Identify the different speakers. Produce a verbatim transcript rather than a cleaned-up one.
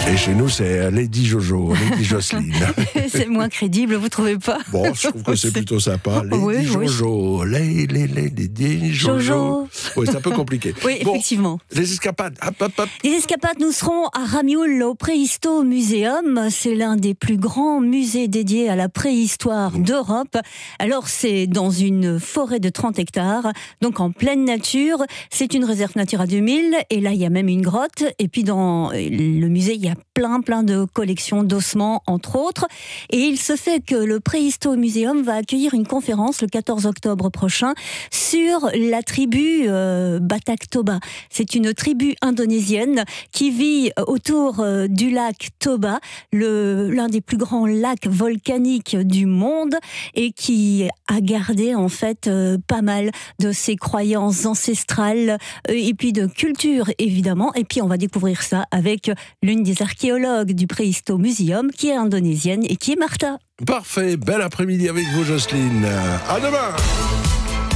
Speaker 1: Et chez nous, c'est Lady Jojo, Lady Jocelyne.
Speaker 2: C'est moins crédible, vous trouvez pas?
Speaker 1: Bon, je trouve que c'est plutôt sympa. Lady
Speaker 2: oui,
Speaker 1: Jojo,
Speaker 2: oui.
Speaker 1: Lady, Lady, Lady Jojo.
Speaker 2: Jojo.
Speaker 1: Oui, c'est un peu compliqué.
Speaker 2: Oui,
Speaker 1: bon,
Speaker 2: effectivement.
Speaker 1: Les escapades, hop, hop, hop.
Speaker 2: Les escapades, nous serons à Ramioul, au Préhisto Museum. C'est l'un des plus grands musées dédiés à la préhistoire d'Europe. Alors, c'est dans une forêt de trente hectares, donc en pleine nature. C'est une réserve Natura deux mille, et là, il y a même une grotte. Et puis, dans le musée, il y a plein, plein de collections d'ossements, entre autres. Et il se fait que le Préhisto Museum va accueillir une conférence le quatorze octobre prochain sur la tribu euh, Batak Toba. C'est une tribu indonésienne qui vit autour euh, du lac Toba, le, l'un des plus grands lacs volcaniques du monde, et qui a gardé en fait euh, pas mal de ses croyances ancestrales euh, et puis de culture évidemment. Et puis on va découvrir ça avec l'une des archéologues du Préhisto Museum qui est indonésienne et qui est Martha.
Speaker 1: Parfait, bel après-midi avec vous Jocelyne. À demain.